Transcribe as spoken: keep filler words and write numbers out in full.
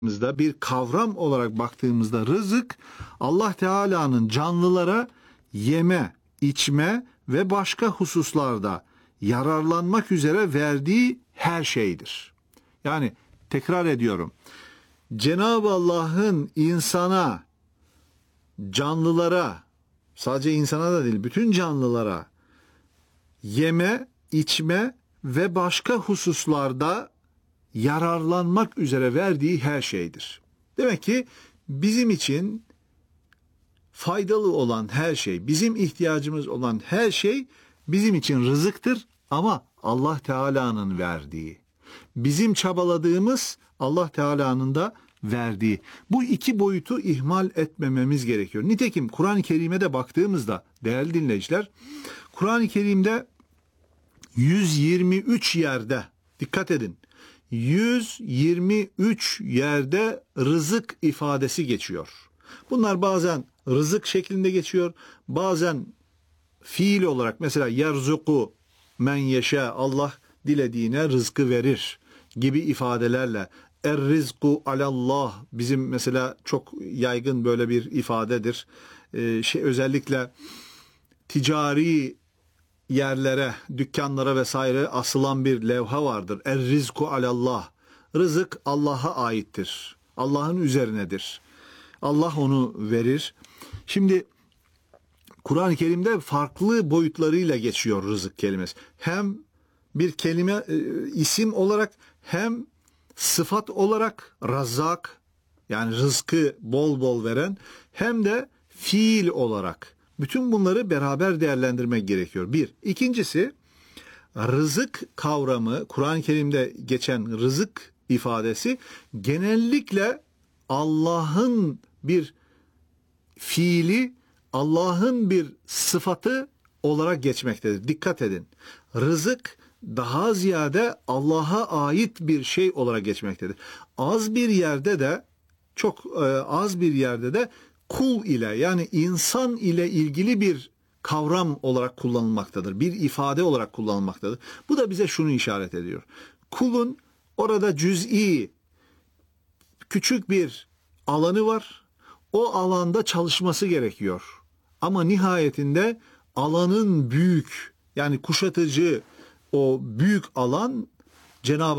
bir kavram olarak baktığımızda rızık Allah Teala'nın canlılara yeme, içme ve başka hususlarda yararlanmak üzere verdiği her şeydir. Yani tekrar ediyorum. Cenab-ı Allah'ın insana, canlılara, sadece insana da değil bütün canlılara yeme, içme ve başka hususlarda yararlanmak üzere verdiği her şeydir. Demek ki bizim için faydalı olan her şey, bizim ihtiyacımız olan her şey bizim için rızıktır ama Allah Teala'nın verdiği. Bizim çabaladığımız Allah Teala'nın da verdiği. Bu iki boyutu ihmal etmememiz gerekiyor. Nitekim Kur'an-ı Kerim'e de baktığımızda değerli dinleyiciler, Kur'an-ı Kerim'de yüz yirmi üç yerde, dikkat edin, yüz yirmi üç yerde rızık ifadesi geçiyor. Bunlar bazen rızık şeklinde geçiyor, bazen fiil olarak, mesela yerzuku men yeşe, Allah dilediğine rızkı verir gibi ifadelerle, er rizku alallah bizim mesela çok yaygın böyle bir ifadedir. Ee, şey özellikle ticari yerlere, dükkanlara vesaire asılan bir levha vardır. Er rizku alallah. Rızık Allah'a aittir. Allah'ın üzerinedir. Allah onu verir. Şimdi Kur'an-ı Kerim'de farklı boyutlarıyla geçiyor rızık kelimesi. Hem bir kelime, isim olarak, hem sıfat olarak Razzak, yani rızkı bol bol veren, hem de fiil olarak. Bütün bunları beraber değerlendirmek gerekiyor. Bir. İkincisi, rızık kavramı, Kur'an-ı Kerim'de geçen rızık ifadesi genellikle Allah'ın bir fiili, Allah'ın bir sıfatı olarak geçmektedir. Dikkat edin. Rızık daha ziyade Allah'a ait bir şey olarak geçmektedir. Az bir yerde de, çok e, az bir yerde de kul ile, yani insan ile ilgili bir kavram olarak kullanılmaktadır. Bir ifade olarak kullanılmaktadır. Bu da bize şunu işaret ediyor. Kulun orada cüz'i, küçük bir alanı var. O alanda çalışması gerekiyor. Ama nihayetinde alanın büyük, yani kuşatıcı o büyük alan Cenab-ı